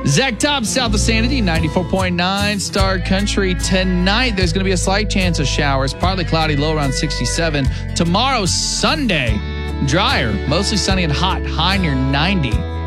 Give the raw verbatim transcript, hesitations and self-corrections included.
Zach Top, South of Sanity, ninety-four point nine Star Country. Tonight, there's going to be a slight chance of showers. Partly cloudy, low around sixty-seven. Tomorrow, Sunday, drier, mostly sunny and hot, high near ninety.